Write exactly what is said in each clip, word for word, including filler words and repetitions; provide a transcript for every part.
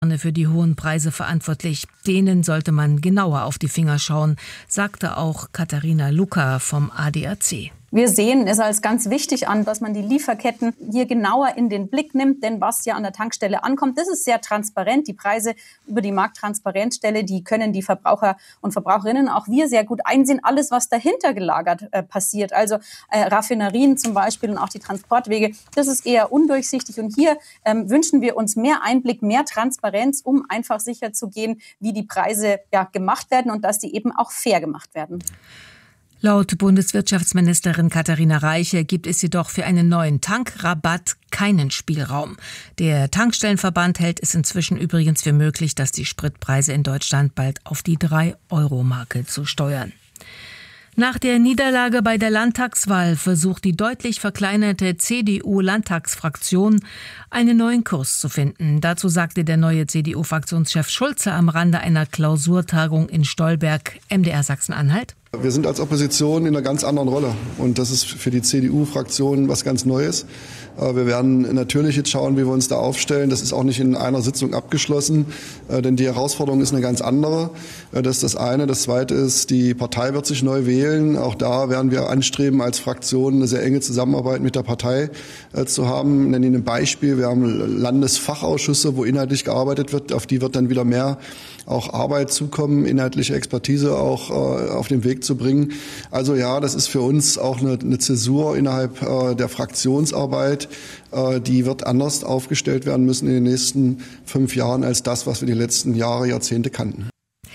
Konzerne für die hohen Preise verantwortlich. Denen sollte man genauer auf die Finger schauen, sagte auch Katharina Lucca vom A D A C. Wir sehen es als ganz wichtig an, dass man die Lieferketten hier genauer in den Blick nimmt, denn was ja an der Tankstelle ankommt, das ist sehr transparent. Die Preise über die Markttransparenzstelle, die können die Verbraucher und Verbraucherinnen, auch wir, sehr gut einsehen. Alles, was dahinter gelagert äh, passiert, also äh, Raffinerien zum Beispiel und auch die Transportwege, das ist eher undurchsichtig. Und hier ähm, wünschen wir uns mehr Einblick, mehr Transparenz, um einfach sicherzugehen, wie die Preise ja gemacht werden und dass die eben auch fair gemacht werden. Laut Bundeswirtschaftsministerin Katharina Reiche gibt es jedoch für einen neuen Tankrabatt keinen Spielraum. Der Tankstellenverband hält es inzwischen übrigens für möglich, dass die Spritpreise in Deutschland bald auf die drei Euro Marke zu steuern. Nach der Niederlage bei der Landtagswahl versucht die deutlich verkleinerte C D U-Landtagsfraktion, einen neuen Kurs zu finden. Dazu sagte der neue C D U-Fraktionschef Schulze am Rande einer Klausurtagung in Stolberg, M D R Sachsen-Anhalt. Wir sind als Opposition in einer ganz anderen Rolle und das ist für die C D U-Fraktion was ganz Neues. Wir werden natürlich jetzt schauen, wie wir uns da aufstellen. Das ist auch nicht in einer Sitzung abgeschlossen, denn die Herausforderung ist eine ganz andere. Das ist das eine. Das zweite ist, die Partei wird sich neu wählen. Auch da werden wir anstreben, als Fraktion eine sehr enge Zusammenarbeit mit der Partei zu haben. Ich nenne Ihnen ein Beispiel. Wir haben Landesfachausschüsse, wo inhaltlich gearbeitet wird. Auf die wird dann wieder mehr auch Arbeit zukommen, inhaltliche Expertise auch äh, auf den Weg zu bringen. Also ja, das ist für uns auch eine, eine Zäsur innerhalb äh, der Fraktionsarbeit. Äh, die wird anders aufgestellt werden müssen in den nächsten fünf Jahren als das, was wir die letzten Jahre, Jahrzehnte kannten.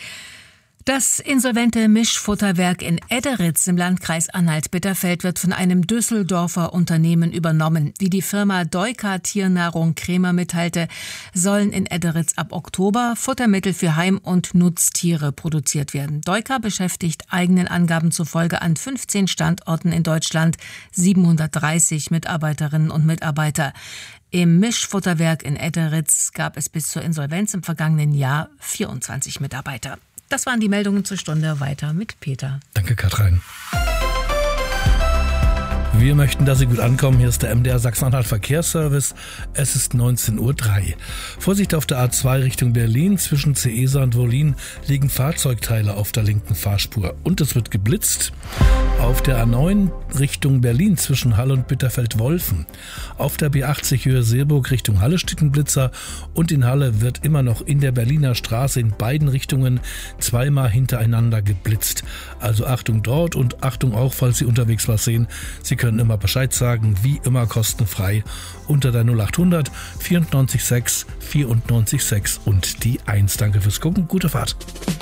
Das insolvente Mischfutterwerk in Etteritz im Landkreis Anhalt-Bitterfeld wird von einem Düsseldorfer Unternehmen übernommen. Wie die Firma Deuka Tiernahrung Krämer mitteilte, sollen in Etteritz ab Oktober Futtermittel für Heim- und Nutztiere produziert werden. Deuka beschäftigt eigenen Angaben zufolge an fünfzehn Standorten in Deutschland siebenhundertdreißig Mitarbeiterinnen und Mitarbeiter. Im Mischfutterwerk in Etteritz gab es bis zur Insolvenz im vergangenen Jahr vierundzwanzig Mitarbeiter. Das waren die Meldungen zur Stunde. Weiter mit Peter. Danke, Katrin. Wir möchten, dass Sie gut ankommen. Hier ist der M D R Sachsen-Anhalt Verkehrsservice. Es ist neunzehn Uhr drei. Vorsicht auf der A zwei Richtung Berlin. Zwischen Ceesa und Wollin liegen Fahrzeugteile auf der linken Fahrspur. Und es wird geblitzt. Auf der A neun Richtung Berlin zwischen Halle und Bitterfeld-Wolfen. Auf der B achtzig Höhe Seeburg Richtung Halle steht ein Blitzer. Und in Halle wird immer noch in der Berliner Straße in beiden Richtungen zweimal hintereinander geblitzt. Also Achtung dort und Achtung auch, falls Sie unterwegs was sehen. Sie können immer Bescheid sagen, wie immer kostenfrei unter der null acht hundert vierundneunzig sechs vierundneunzig sechs und die eins. Danke fürs Gucken, gute Fahrt.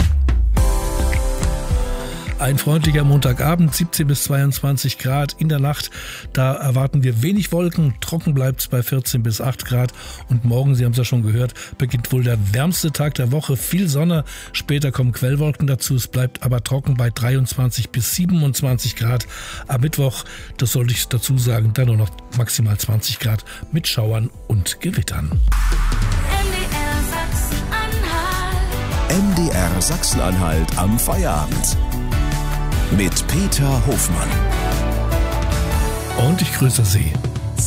Ein freundlicher Montagabend, siebzehn bis zweiundzwanzig Grad in der Nacht. Da erwarten wir wenig Wolken. Trocken bleibt es bei vierzehn bis acht Grad. Und morgen, Sie haben es ja schon gehört, beginnt wohl der wärmste Tag der Woche. Viel Sonne. Später kommen Quellwolken dazu. Es bleibt aber trocken bei dreiundzwanzig bis siebenundzwanzig Grad. Am Mittwoch, das sollte ich dazu sagen, dann nur noch maximal zwanzig Grad mit Schauern und Gewittern. M D R Sachsen-Anhalt am Feierabend. Mit Peter Hofmann. Und ich grüße Sie.